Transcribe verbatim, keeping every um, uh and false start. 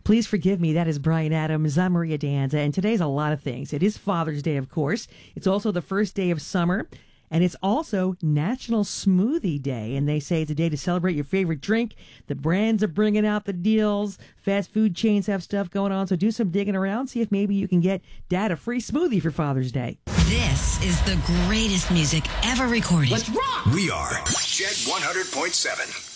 Please forgive me. That is Brian Adams. I'm Maria Danza, and today's a lot of things. It is Father's Day, of course. It's also the first day of summer, and it's also National Smoothie Day. And they say it's a day to celebrate your favorite drink. The brands are bringing out the deals. Fast food chains have stuff going on, so do some digging around. See if maybe you can get Dad a free smoothie for Father's Day. This is the greatest music ever recorded. Let's rock! We are Jet one hundred point seven.